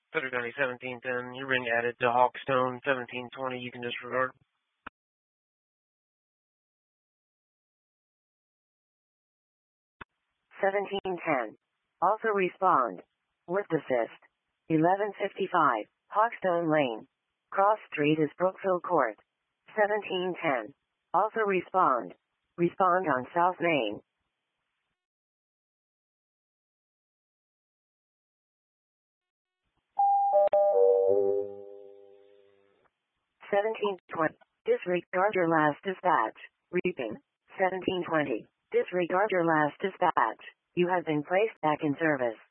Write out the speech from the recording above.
Sutter County 1710, your ring added to Hawkstone 1720, you can disregard. 1710. Also respond. With assist. 1155. Hawkstone Lane. Cross Street is Brookville Court. 1710. Also respond. Respond on South Main. 1720. Disregard your last dispatch. Reaping. 1720. Disregard your last dispatch. You have been placed back in service.